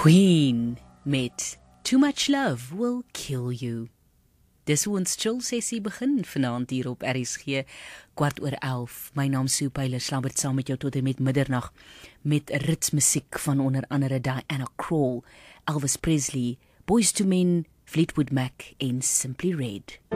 Queen met Too Much Love Will Kill You. Dis hoe ons chill sessie begin vanaand hier op RSG 11:15. My naam is Sue Pyler, slaapert saam met jou tot en met middernag met ritsmusiek van onder andere Diana Krall, Elvis Presley, Boyz II Men, Fleetwood Mac en Simply Red.